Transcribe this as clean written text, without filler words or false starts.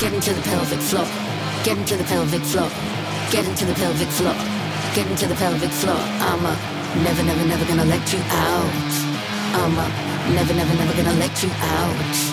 Get into the pelvic floor. Get into the pelvic floor. Get into the pelvic floor. Get into the pelvic floor. I'm a never, never, never gonna let you out. I'm a never, never, never gonna let you out.